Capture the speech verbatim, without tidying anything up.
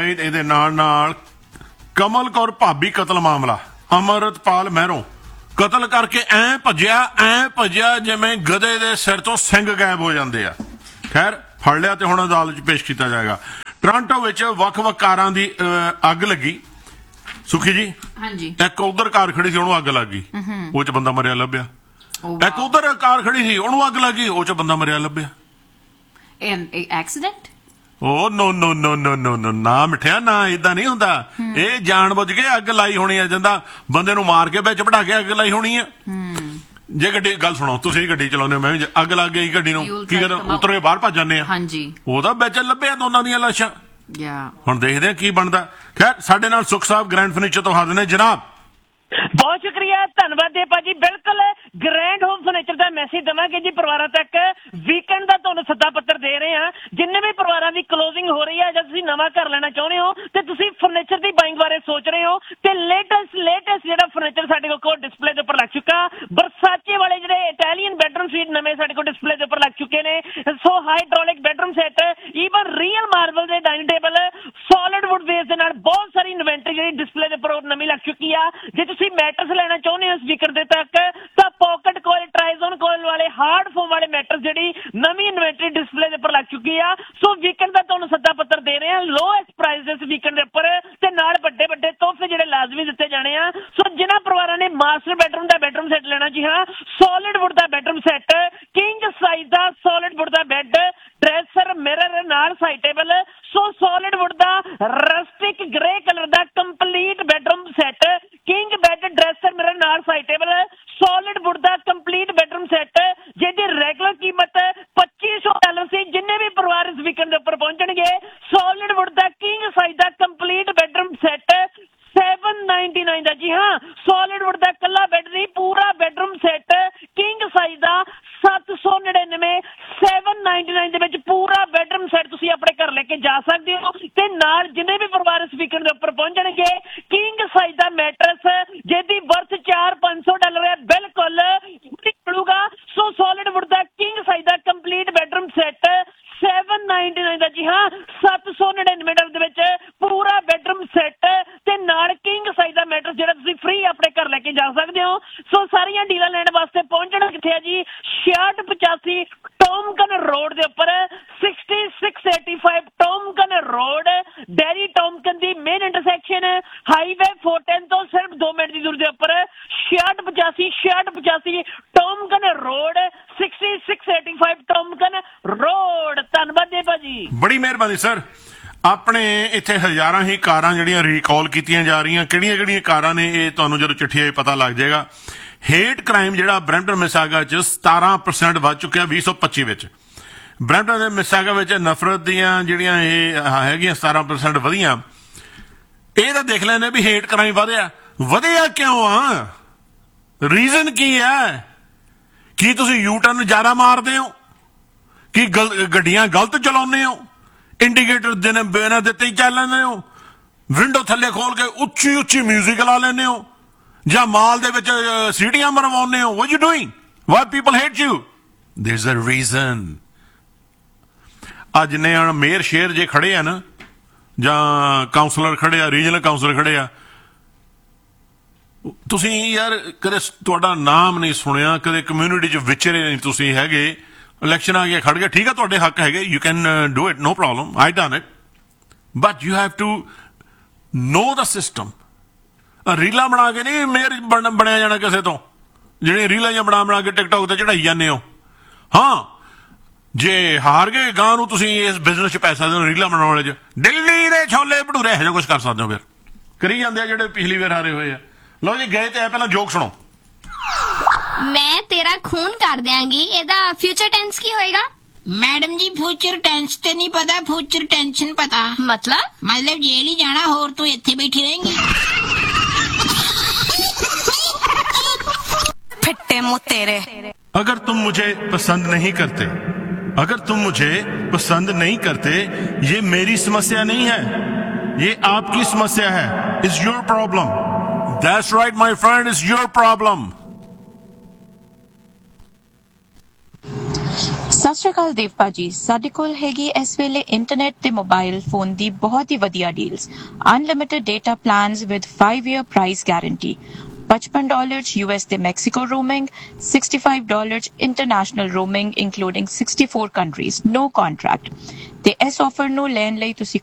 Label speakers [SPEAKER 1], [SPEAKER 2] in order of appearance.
[SPEAKER 1] Right. ਇਹਦੇ ਨਾਲ ਨਾਲ ਕਮਲ ਕੌਰ ਭਾਬੀ ਕਤਲ ਮਾਮਲਾ, ਅਮਰਤਪਾਲ ਮਹਿਰੋਂ ਕਤਲ ਕਰਕੇ ਐ ਭੱਜਿਆ ਐ ਭੱਜਿਆ ਜਿਵੇਂ ਗਧੇ ਦੇ ਸਿਰ ਤੋਂ ਸਿੰਘ ਗਾਇਬ ਹੋ ਜਾਂਦੇ ਆ। ਖੈਰ ਫੜ ਲਿਆ ਤੇ ਹੁਣ ਅਦਾਲਤ 'ਚ ਪੇਸ਼ ਕੀਤਾ ਜਾਏਗਾ। ਟੋਰਾਂਟੋ ਵਿੱਚ ਵੱਖ-ਵੱਖ ਕਾਰਾਂ ਦੀ ਅੱਗ ਲੱਗੀ। ਸੁਖੀ ਜੀ, ਹਾਂਜੀ, ਇੱਕ ਉਧਰ ਕਾਰ ਖੜੀ ਸੀ ਉਹਨੂੰ ਅੱਗ ਲੱਗ ਗਈ, ਉਹ 'ਚ ਬੰਦਾ ਮਰਿਆ ਲੱਭਿਆ। ਇੱਕ ਉਧਰ ਕਾਰ ਖੜੀ ਸੀ ਉਹਨੂੰ ਅੱਗ ਲੱਗੀ, ਉਹ 'ਚ ਬੰਦਾ ਮਰਿਆ ਲੱਭਿਆ।
[SPEAKER 2] ਐਕਸੀਡੈਂਟ?
[SPEAKER 1] ਓ ਨੋ ਨੋ ਨੋ ਨੋ ਨੋ ਨੋ ਨਾ ਮਿੱਠਿਆ, ਨਾ ਏਦਾਂ ਨਹੀਂ ਹੁੰਦਾ। ਇਹ ਜਾਣ ਬੁੱਝ ਕੇ ਅੱਗ ਲਾਈ ਹੋਣੀ ਆ, ਜਾਂਦਾ ਬੰਦੇ ਨੂੰ ਮਾਰ ਕੇ ਵਿੱਚ ਬਿਠਾ ਕੇ ਅੱਗ ਲਾਈ ਹੋਣੀ ਆ। ਜੇ ਗੱਡੀ, ਗੱਲ ਸੁਣੋ, ਤੁਸੀਂ ਗੱਡੀ ਚਲਾਉਂਦੇ ਹੋ, ਮੈਂ ਵੀ ਅੱਗ ਲੱਗ ਗਈ ਗੱਡੀ ਨੂੰ, ਕੀ ਕਰ ਉਤਰ ਕੇ ਬਾਹਰ ਭੱਜ ਜਾਂਦੇ ਆ। ਉਹਦਾ ਵਿੱਚ ਲੱਭਿਆ ਦੋਨਾਂ ਦੀਆਂ ਲਾਸ਼ਾਂ। ਹੁਣ ਦੇਖਦੇ ਆ ਕੀ ਬਣਦਾ। ਖੈਰ ਸਾਡੇ ਨਾਲ ਸੁਖ ਸਾਹਿਬ ਗ੍ਰੈਂਡ ਫਰਨੀਚਰ ਤੋਂ ਹਾਜ਼ਰ ਨੇ। ਜਨਾਬ
[SPEAKER 3] ਬਹੁਤ ਸ਼ੁਕਰੀਆ, ਧੰਨਵਾਦ ਦੇ ਭਾਜੀ। ਬਿਲਕੁਲ ਗ੍ਰੈਂਡ ਹੋਮ ਫਰਨੀਚਰ ਦਾ ਮੈਸੇਜ ਦੇਵਾਂਗੇ ਜੀ ਪਰਿਵਾਰਾਂ ਤੱਕ। ਵੀਕਐਂਡ ਦਾ ਤੁਹਾਨੂੰ ਸੱਦਾ ਪੱਤਰ ਦੇ ਰਹੇ ਹਾਂ। ਜਿੰਨੇ ਵੀ ਪਰਿਵਾਰਾਂ ਦੀ ਕਲੋਜ਼ਿੰਗ ਹੋ ਰਹੀ ਹੈ ਜਾਂ ਤੁਸੀਂ ਨਵਾਂ ਘਰ ਲੈਣਾ ਚਾਹੁੰਦੇ ਹੋ ਤੇ ਤੁਸੀਂ ਫਰਨੀਚਰ ਦੀ ਬਾਇੰਗ ਬਾਰੇ ਸੋਚ ਰਹੇ ਹੋ ਤੇ ਲੇਟੈਸਟ ਲੇਟੈਸਟ ਜਿਹੜਾ ਫਰਨੀਚਰ ਸਾਡੇ ਕੋਲ ਡਿਸਪਲੇ ਦੇ ਉੱਪਰ ਲੱਗ ਚੁੱਕਾ। ਵਰਸਾਚੇ ਵਾਲੇ ਜਿਹੜੇ ਇਟਾਲੀਅਨ ਬੈਡਰੂਮ ਸੂਟ ਨਵੇਂ ਸਾਡੇ ਕੋਲ ਡਿਸਪਲੇ ਦੇ ਉੱਪਰ ਲੱਗ ਚੁੱਕੇ ਨੇ। ਸੋ hydraulic bedroom set, even real marble ਦੇ dining table, solid wood base ਦੇ ਨਾਲ ਬਹੁਤ ਸਾਰੀ ਇਨਵੈਂਟਰੀ ਜਿਹੜੀ ਡਿਸਪਲੇ ਦੇ ਉੱਪਰ ਨਵੀਂ ਲੱਗ ਚੁੱਕੀ ਆ। ਜੇ ਤੁਸੀਂ ਮੈਟਰਸ ਲੈਣਾ ਚਾਹੁੰਦੇ ਹੋ ਸਪੀਕਰ ਦੇ ਤੱਕ ਤਾਂ ਪਾਕਟ ਕੋਇਲ, ਟ੍ਰਾਈਜ਼ੋਨ ਕੋਇਲ ਵਾਲੇ ਹਾਰਡ ਫੋਮ ਵਾਲੇ ਮੈਟਰਸ ਜਿਹੜੀ ਨਵੀਂ ਇਨਵੈਂਟਰੀ ਡਿਸਪਲੇ ਦੇ ਉੱਪਰ ਲੱਗ ਚੁੱਕੀ ਆ। ਸੋ ਵੀਕਐਂਡ ਦਾ ਤੁਹਾਨੂੰ ਸੱਦਾ ਪੱਤਰ ਦੇ ਰਹੇ ਆ ਲੋਐਸਟ ਪ੍ਰਾਈਸ ਇਸ ਵੀਕਐਂਡ ਦੇ ਉੱਪਰ, ਤੇ ਨਾਲ ਵੱਡੇ ਵੱਡੇ ਤੋਹਫੇ ਜਿਹੜੇ ਲਾਜ਼ਮੀ ਦਿੱਤੇ ਜਾਣੇ ਆ। ਸੋ ਜਿਨ੍ਹਾਂ ਪਰਿਵਾਰਾਂ ਨੇ ਮਾਸਟਰ ਬੈਡਰੂਮ ਦਾ ਬੈਡਰੂਮ ਸੈੱਟ ਲੈਣਾ, ਜੀ ਹਾਂ, ਸੋਲਿਡ ਵੁੱਡ ਦਾ ਬੈਡਰੂਮ ਸੈੱਟ, ਕਿੰਗ ਸਾਈਜ਼ ਦਾ ਸੋਲਿਡ ਵੁੱਡ ਦਾ ਬੈੱਡ, ਡਰੈਸਰ, ਮਿਰਰ ਨਾਲ ਸਾਈਡ ਟੇਬਲ। ਸੋ ਸੋਲਿਡ ਵੁੱਡ ਦਾ ਰਸਟਿਕ ਗ੍ਰੇ ਕਲਰ ਦਾ complete bedroom set, king bed, dresser, mirror ਨਾਲ ਸਾਈਡ ਟੇਬਲ, ਸੋਲਿਡ ਵੁੱਡ ਦਾ complete bedroom set, ਜਿਹਦੀ regular ਕੀਮਤ ਪੱਚੀ ਸੌ dollar ਸੀ। ਜਿੰਨੇ ਵੀ ਪਰਿਵਾਰ ਇਸ weekend ਦੇ ਉੱਪਰ ਪਹੁੰਚਣਗੇ, ਸੋਲਿਡ ਵੁੱਡ ਦਾ ਕਿੰਗ ਸਾਈਜ਼ ਦਾ complete bedroom set seven ninety nine ਦਾ। ਜੀ ਹਾਂ, ਸੋਲਿਡ ਵੁੱਡ ਦਾ ਕੱਲਾ ਬੈੱਡ ਨਹੀਂ, ਪੂਰਾ ਬੈਡਰੂਮ ਸੈੱਟ ਕਿੰਗ ਸਾਈਜ਼ ਦਾ ਸੱਤ ਸੌ ਨੜਿਨਵੇਂ ਸੈਵਨ ਨਾਈਨਟੀ ਨਾਈਨ ਦੇ ਵਿੱਚ ਪੂਰਾ ਬੈਡਰੂਮ ਸੈੱਟ ਤੁਸੀਂ ਆਪਣੇ ਘਰ ਲੈ ਕੇ ਜਾ ਸਕਦੇ ਹੋ। ਤੇ ਨਾਲ ਜਿੰਨੇ ਵੀ ਪਰਿਵਾਰ ਇਸ ਵੀਕਐਂਡ ਦੇ ਉੱਪਰ ਪਹੁੰਚਣਗੇ, ਕਿੰਗ ਸਾਈਜ਼ ਦਾ ਮੈਟਰਸ ਜਿਹਦੀ ਵਰਥ ਚਾਰ ਪੰਜ ਸੌ ਡਾਲਰ ਹੈ, ਬਿਲਕੁਲ ਮਿਲੂਗਾ। ਸੋ ਸੋਲਿਡ ਵੁੱਡ ਦਾ ਕਿੰਗ ਸਾਈਜ਼ ਦਾ complete bedroom set seven ninety nine ਦਾ। ਜੀ ਹਾਂ, ਸੱਤ ਸੌ ਨੜਿਨਵੇਂ ਡਾਲਰ ਦੇ ਵਿੱਚ ਪੂਰਾ ਬੈਡਰੂਮ ਸੈੱਟ ਤੇ ਨਾਲ ਕਿੰਗ ਸਾਈਜ਼ ਦਾ ਮੈਟਰਸ ਜਿਹੜਾ ਤੁਸੀਂ ਫ੍ਰੀ ਆਪਣੇ ਘਰ ਲੈ ਕੇ ਜਾ ਸਕਦੇ ਹੋ। ਸੋ ਸਾਰੀਆਂ ਡੀਲਾਂ ਲੈਣ ਵਾਸਤੇ ਪਹੁੰਚਣਾ ਕਿੱਥੇ ਹੈ ਜੀ? ਛਿਆਹਠ ਪਚਾਸੀ ਟੋਮਕਨ ਰੋਡ ਦੇ ਉੱਪਰ, sixty six eighty five ਟੋਮਕਨ road, dairy ਟੋਮਕਨ ਦੀ main intersection highway four ten ਤੋਂ ਸਿਰਫ ਦੋ ਮਿੰਟ ਦੀ ਦੂਰੀ ਦੇ ਉੱਪਰ। ਛਿਆਹਠ ਪਚਾਸੀ ਛਿਆਹਠ ਪਚਾਸੀ ਟੋਮਕਨ road, sixty six eighty five ਟੋਮਕਨ road. ਧੰਨਵਾਦ ਜੀ ਭਾਜੀ,
[SPEAKER 1] ਬੜੀ ਮਿਹਰਬਾਨੀ ਸਰ। ਆਪਣੇ ਇੱਥੇ ਹਜ਼ਾਰਾਂ ਹੀ ਕਾਰਾਂ ਜਿਹੜੀਆਂ ਰੀਕਾਲ ਕੀਤੀਆਂ ਜਾ ਰਹੀਆਂ। ਕਿਹੜੀਆਂ ਕਿਹੜੀਆਂ ਕਾਰਾਂ ਨੇ ਇਹ ਤੁਹਾਨੂੰ ਜਦੋਂ ਚਿੱਠੀ ਆਈ ਪਤਾ ਲੱਗ ਜਾਏਗਾ। ਹੇਟ ਕ੍ਰਾਈਮ ਜਿਹੜਾ ਬਰੈਂਪਟਨ ਮਿਸਾਗਾ 'ਚ ਸਤਾਰਾਂ ਪਰਸੈਂਟ ਵੱਧ ਚੁੱਕਿਆ ਵੀਹ ਸੌ ਪੱਚੀ ਵਿੱਚ। ਬਰੈਂਪਟਨ ਦੇ ਮਿਸਾਗਾ ਵਿੱਚ ਨਫ਼ਰਤ ਦੀਆਂ ਜਿਹੜੀਆਂ ਇਹ ਹੈਗੀਆਂ ਸਤਾਰਾਂ ਪਰਸੈਂਟ ਵਧੀਆਂ। ਇਹ ਤਾਂ ਦੇਖ ਲੈਂਦੇ ਵੀ ਹੇਟ ਕ੍ਰਾਈਮ ਵਧਿਆ। ਵਧਿਆ ਕਿਉਂ ਆ? ਰੀਜ਼ਨ ਕੀ ਹੈ? ਕੀ ਤੁਸੀਂ ਯੂ ਟਰਨ ਜ਼ਿਆਦਾ ਮਾਰਦੇ ਹੋ? ਕੀ ਗੱਡੀਆਂ ਗਲਤ ਚਲਾਉਂਦੇ ਹੋ? ਇੰਡੀਕੇਟਰ ਦਿਨ ਬਿਨਾਂ ਦਿੱਤੇ ਹੀ ਚੱਲ ਲੈਂਦੇ ਹੋ? ਵਿੰਡੋ ਥੱਲੇ ਖੋਲ ਕੇ ਉੱਚੀ ਉੱਚੀ ਮਿਊਜ਼ਿਕ ਲਾ ਲੈਂਦੇ ਹੋ? ਜਾਂ ਮਾਲ ਦੇ ਵਿੱਚ ਸੀਟੀਆਂ ਮਰਵਾਉਂਦੇ ਹੋ? What you doing? Y people hate you? ਦੇयर is a reason. ਅੱਜ ਨੇ ਮੇਅਰ ਸ਼ੇਰ ਜੇ ਖੜੇ ਆ ਨਾ, ਜਾਂ ਕਾਉਂਸਲਰ ਖੜੇ ਆ, ਰੀਜਨਲ ਕਾਉਂਸਲਰ ਖੜੇ ਆ, ਤੁਸੀਂ ਯਾਰ ਕਦੇ ਤੁਹਾਡਾ ਨਾਮ ਨਹੀਂ ਸੁਣਿਆ, ਕਦੇ ਕਮਿਊਨਿਟੀ 'ਚ ਵਿਚਰੇ ਨਹੀਂ ਤੁਸੀਂ ਹੈਗੇ, ਇਲੈਕਸ਼ਨ ਆ ਗਿਆ ਖੜ ਗਿਆ, ਠੀਕ ਆ ਤੁਹਾਡੇ ਹੱਕ ਹੈਗੇ, you can do it, no problem, I done it, but you have to know the system. ਰੀਲਾਂ ਬਣਾ ਕੇ ਨਹੀਂ ਮੇਅਰ ਬਣਿਆ ਜਾਣਾ ਕਿਸੇ ਤੋਂ, ਜਿਹੜੀਆਂ ਰੀਲਾਂ ਜਾਂ ਬਣਾ ਬਣਾ ਕੇ ਟਿਕਟੋਕ ਤੇ ਚੜਾਈ ਜਾਂਦੇ ਹੋ। ਹਾਂ, ਜੇ ਹਾਰ ਗਏ ਗਾਂ ਨੂੰ ਤੁਸੀਂ ਇਸ ਬਿਜ਼ਨਸ 'ਚ ਪੈਸਾ ਦੇ ਰੀਲਾਂ ਬਣਾਉਣ ਵਾਲੇ 'ਚ ਦਿੱਲੀ ਦੇ ਛੋਲੇ ਭਟੂਰੇ ਇਹੋ ਜਿਹਾ ਕੁਛ ਕਰ ਸਕਦੇ ਹੋ। ਫਿਰ ਕਰੀ ਜਾਂਦੇ ਆ ਜਿਹੜੇ ਪਿਛਲੀ ਵਾਰ ਹਾਰੇ ਹੋਏ ਆ। ਲਓ ਜੀ ਗਏ ਤੇ ਆ, ਪਹਿਲਾਂ ਜੋਕ ਸੁਣੋ।
[SPEAKER 4] ਮੈਂ ਤੇਰਾ ਖੂਨ ਕਰ ਦਿਆਂਗੀ, ਇਹਦਾ ਫਿਊਚਰ ਟੈਂਸ ਕੀ ਹੋਏਗਾ?
[SPEAKER 5] ਮੈਡਮ ਜੀ ਫਿਊਚਰ ਟੈਂਸ ਤੇ ਨਹੀਂ ਪਤਾ, ਫਿਊਚਰ ਟੈਂਸ਼ਨ ਪਤਾ।
[SPEAKER 4] मतलब
[SPEAKER 5] मतलब जेल ही जाना, और तू इत्थे बैठी रहेंगी।
[SPEAKER 6] फिट्टे मुंह तेरे।
[SPEAKER 1] अगर तुम मुझे पसंद नहीं करते, अगर तुम मुझे पसंद नहीं करते, ये मेरी समस्या नहीं है, ये आपकी समस्या है। It's your problem. That's right, my friend, it's your problem.
[SPEAKER 2] ਸਤਿ ਸ਼੍ਰੀ ਅਕਾਲ ਦੇਵ ਭਾਜੀ, ਸਾਡੇ ਕੋਲ ਹੈਗੀ ਇਸ ਵੇਲੇ ਇੰਟਰਨੈਟ ਤੇ ਮੋਬਾਈਲ ਫੋਨ ਦੀ ਬਹੁਤ ਹੀ ਵਧੀਆ deals. Unlimited data plans with five year price guarantee. fifty dollars U S ਤੇ Mexico roaming, sixty-five dollars international roaming including sixty-four countries, no contract। ਤੇ ਇਸ ਆਫਰ ਨੂੰ ਲੈਣ ਲਈ ਤੁਸੀਂ